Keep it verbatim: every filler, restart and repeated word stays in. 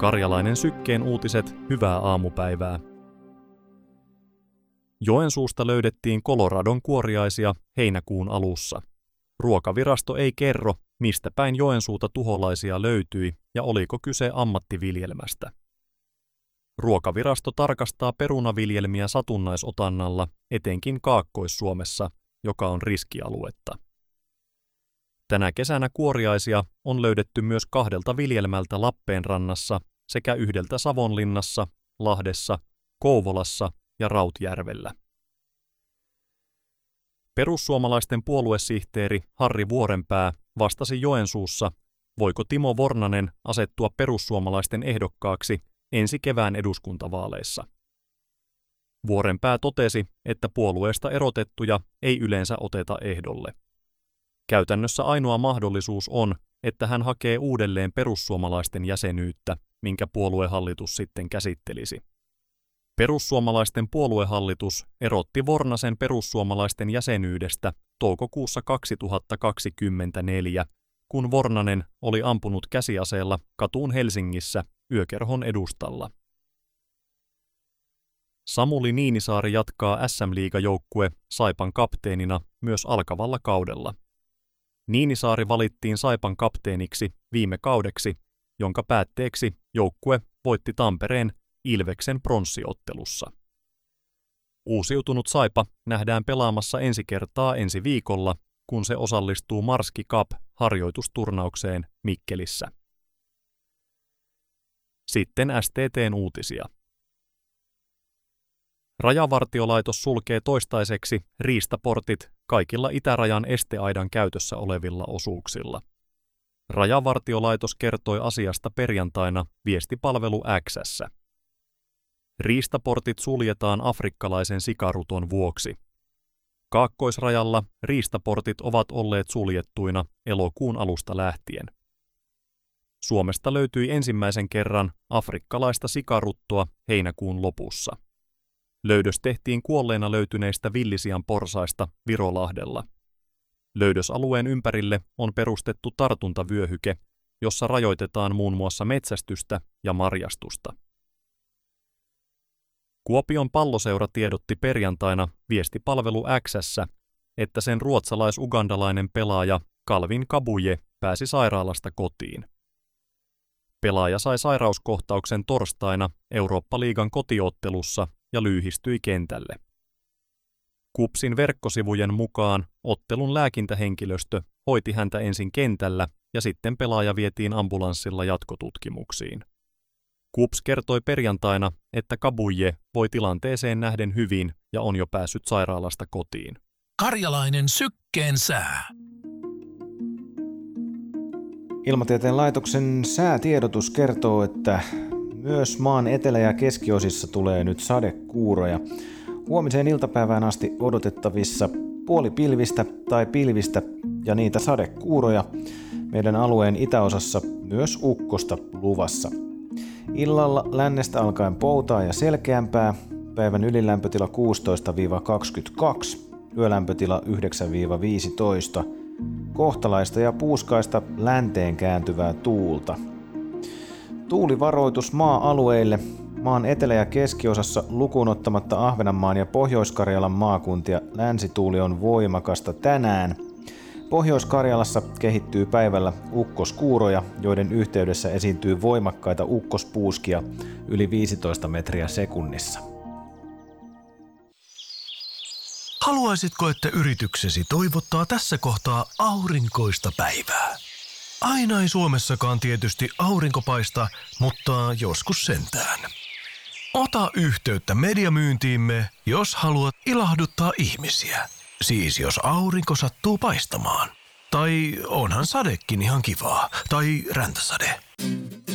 Karjalainen Sykkeen uutiset, hyvää aamupäivää. Joensuusta löydettiin Coloradon kuoriaisia heinäkuun alussa. Ruokavirasto ei kerro, mistä päin Joensuuta tuholaisia löytyi ja oliko kyse ammattiviljelmästä. Ruokavirasto tarkastaa perunaviljelmiä satunnaisotannalla, etenkin Kaakkois-Suomessa, joka on riskialuetta. Tänä kesänä kuoriaisia on löydetty myös kahdelta viljelmältä Lappeenrannassa sekä yhdeltä Savonlinnassa, Lahdessa, Kouvolassa ja Rautjärvellä. Perussuomalaisten puoluesihteeri Harri Vuorenpää vastasi Joensuussa, voiko Timo Vornanen asettua perussuomalaisten ehdokkaaksi ensi kevään eduskuntavaaleissa. Vuorenpää totesi, että puolueesta erotettuja ei yleensä oteta ehdolle. Käytännössä ainoa mahdollisuus on, että hän hakee uudelleen perussuomalaisten jäsenyyttä, minkä puoluehallitus sitten käsittelisi. Perussuomalaisten puoluehallitus erotti Vornasen perussuomalaisten jäsenyydestä toukokuussa kaksituhattakaksikymmentäneljä, kun Vornanen oli ampunut käsiaseella katuun Helsingissä yökerhon edustalla. Samuli Niinisaari jatkaa äs äm-liigajoukkue Saipan kapteenina myös alkavalla kaudella. Niinisaari valittiin Saipan kapteeniksi viime kaudeksi, jonka päätteeksi joukkue voitti Tampereen Ilveksen pronssiottelussa. Uusiutunut Saipa nähdään pelaamassa ensi kertaa ensi viikolla, kun se osallistuu Marski Cup-harjoitusturnaukseen Mikkelissä. Sitten äs tee tee:n uutisia. Rajavartiolaitos sulkee toistaiseksi riistaportit kaikilla itärajan esteaidan käytössä olevilla osuuksilla. Rajavartiolaitos kertoi asiasta perjantaina viestipalvelu X:ssä. Riistaportit suljetaan afrikkalaisen sikaruton vuoksi. Kaakkoisrajalla riistaportit ovat olleet suljettuina elokuun alusta lähtien. Suomesta löytyi ensimmäisen kerran afrikkalaista sikaruttoa heinäkuun lopussa. Löydös tehtiin kuolleena löytyneistä villisian porsaista Virolahdella. Löydösalueen ympärille on perustettu tartuntavyöhyke, jossa rajoitetaan muun muassa metsästystä ja marjastusta. Kuopion Palloseura tiedotti perjantaina viestipalvelu X:ssä, että sen ruotsalais-ugandalainen pelaaja Calvin Kabuje pääsi sairaalasta kotiin. Pelaaja sai sairauskohtauksen torstaina Eurooppa-liigan kotiottelussa ja lyyhistyi kentälle. KuPSin verkkosivujen mukaan ottelun lääkintähenkilöstö hoiti häntä ensin kentällä ja sitten pelaaja vietiin ambulanssilla jatkotutkimuksiin. KuPS kertoi perjantaina, että Kabuje voi tilanteeseen nähden hyvin ja on jo päässyt sairaalasta kotiin. Karjalainen Sykkeen sää. Ilmatieteen laitoksen säätiedotus kertoo, että myös maan etelä- ja keskiosissa tulee nyt sadekuuroja. Huomiseen iltapäivään asti odotettavissa puolipilvistä tai pilvistä ja niitä sadekuuroja. Meidän alueen itäosassa myös ukkosta luvassa. Illalla lännestä alkaen poutaa ja selkeämpää. Päivän ylilämpötila kuusitoista kaksikymmentäkaksi, yölämpötila yhdeksän viisitoista. Kohtalaista ja puuskaista länteen kääntyvää tuulta. Tuulivaroitus maa-alueille. Maan etelä- ja keskiosassa lukuun ottamatta Ahvenanmaan ja Pohjois-Karjalan maakuntia länsituuli on voimakasta tänään. Pohjois-Karjalassa kehittyy päivällä ukkoskuuroja, joiden yhteydessä esiintyy voimakkaita ukkospuuskia yli viisitoista metriä sekunnissa. Haluaisitko, että yrityksesi toivottaa tässä kohtaa aurinkoista päivää? Aina ei Suomessakaan tietysti aurinko paista, mutta joskus sentään. Ota yhteyttä mediamyyntiimme, jos haluat ilahduttaa ihmisiä. Siis jos aurinko sattuu paistamaan. Tai onhan sadekin ihan kivaa. Tai räntäsade.